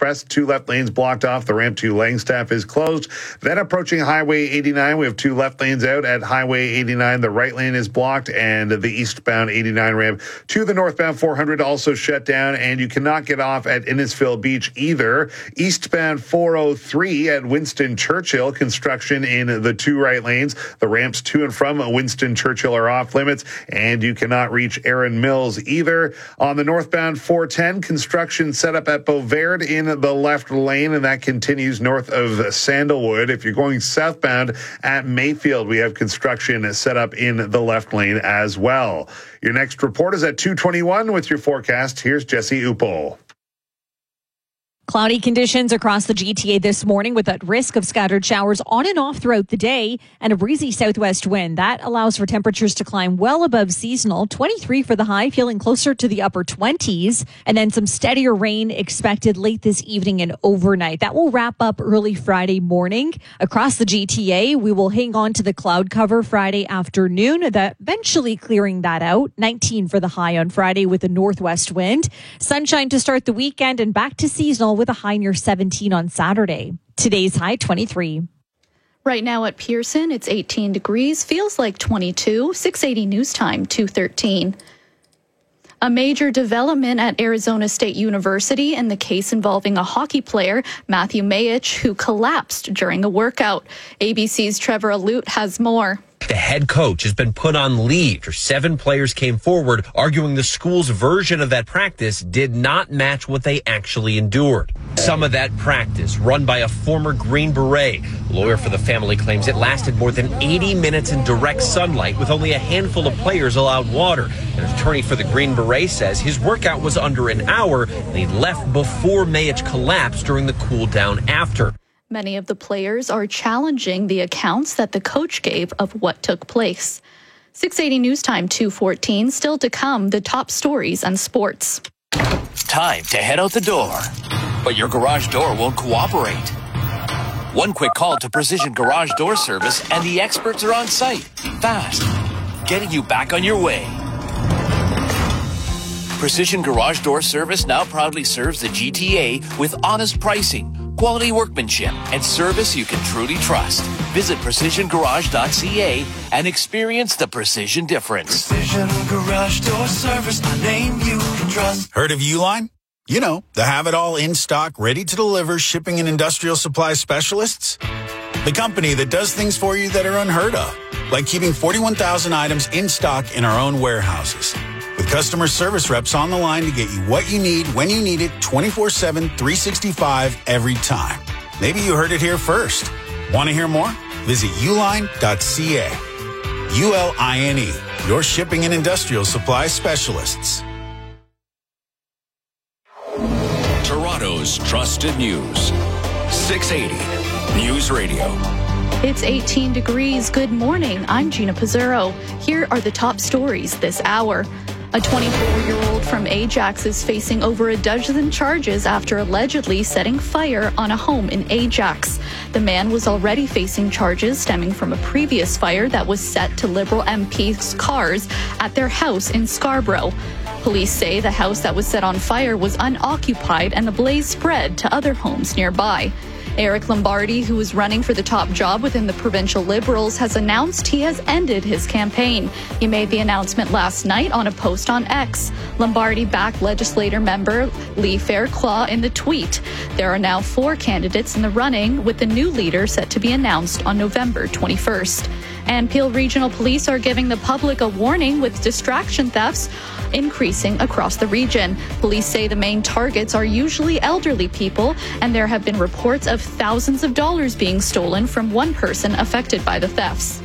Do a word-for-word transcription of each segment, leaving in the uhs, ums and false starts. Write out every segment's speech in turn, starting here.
Express, two left lanes blocked off. The ramp to Langstaff is closed. Then approaching Highway eighty-nine, we have two left lanes out at Highway eighty-nine. The right lane is blocked, and the eastbound eighty-nine ramp to the northbound four hundred also shut down, and you cannot get off at Innisfil Beach either. Eastbound four oh three at Winston Churchill, construction in the two right lanes. The ramps to and from Winston Churchill are off limits, and you cannot reach Erin Mills either. On the northbound four ten, construction set up at Beauvert in the left lane, and that continues north of Sandalwood. If you're going southbound at Mayfield, we have construction set up in the left lane as well. Your next report is at two twenty-one with your forecast. Here's Jesse Upo. Cloudy conditions across the G T A this morning with that risk of scattered showers on and off throughout the day and a breezy southwest wind. That allows for temperatures to climb well above seasonal. twenty-three for the high, feeling closer to the upper twenties. And then some steadier rain expected late this evening and overnight. That will wrap up early Friday morning. Across the G T A, we will hang on to the cloud cover Friday afternoon, that eventually clearing that out. nineteen for the high on Friday with a northwest wind. Sunshine to start the weekend and back to seasonal with a high near seventeen on Saturday. Today's high twenty-three. Right now at Pearson, it's eighteen degrees, feels like twenty-two. six eighty News Time, two thirteen. A major development at Arizona State University in the case involving a hockey player, Matthew Mayich, who collapsed during a workout. A B C's Trevor Alute has more. The head coach has been put on leave after seven players came forward arguing the school's version of that practice did not match what they actually endured. Some of that practice, run by a former Green Beret. A lawyer for the family claims it lasted more than eighty minutes in direct sunlight with only a handful of players allowed water. An attorney for the Green Beret says his workout was under an hour and he left before Mayich collapsed during the cool down after. Many of the players are challenging the accounts that the coach gave of what took place. six eighty News Time, two fourteen. Still to come, the top stories and sports. Time to head out the door, but your garage door won't cooperate. One quick call to Precision Garage Door Service and the experts are on site, fast, getting you back on your way. Precision Garage Door Service now proudly serves the G T A with honest pricing, quality workmanship, and service you can truly trust. Visit precision garage dot c a and experience the precision difference. Precision Garage Door Service, the name you can trust. Heard of Uline? You know, the have-it-all in-stock, ready-to-deliver shipping and industrial supply specialists. The company that does things for you that are unheard of, like keeping forty-one thousand items in stock in our own warehouses. With customer service reps on the line to get you what you need when you need it twenty-four seven, three sixty-five every time. Maybe you heard it here first. Want to hear more? Visit uline dot c a. U L I N E, your shipping and industrial supply specialists. Toronto's trusted news. six eighty News Radio. It's eighteen degrees. Good morning. I'm Gina Pizzurro. Here are the top stories this hour. A twenty-four-year-old from Ajax is facing over a dozen charges after allegedly setting fire on a home in Ajax. The man was already facing charges stemming from a previous fire that was set to Liberal M P's cars at their house in Scarborough. Police say the house that was set on fire was unoccupied and the blaze spread to other homes nearby. Eric Lombardi, who is running for the top job within the provincial Liberals, has announced he has ended his campaign. He made the announcement last night on a post on X. Lombardi backed legislator member Lee Fairclough in the tweet. There are now four candidates in the running, with the new leader set to be announced on November twenty-first. And Peel Regional Police are giving the public a warning with distraction thefts increasing across the region. Police say the main targets are usually elderly people, and there have been reports of thousands of dollars being stolen from one person affected by the thefts.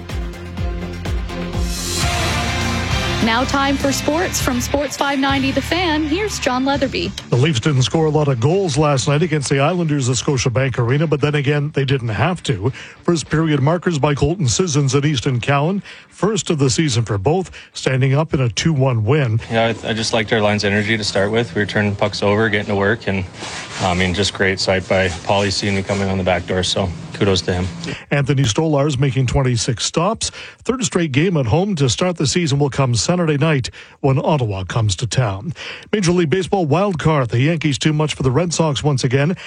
Now time for sports from Sports five ninety The Fan. Here's John Leatherby. The Leafs didn't score a lot of goals last night against the Islanders at Scotiabank Arena, but then again, they didn't have to. First period markers by Colton Sissons and Easton Cowan. First of the season for both, standing up in a two one win. Yeah, I, I just liked our line's energy to start with. We were turning pucks over, getting to work, and I mean, just great sight by Paulie seeing me coming on the back door, so kudos to him. Anthony Stolarz making twenty-six stops. Third straight game at home to start the season will come Saturday night when Ottawa comes to town. Major League Baseball wild card. The Yankees too much for the Red Sox once again.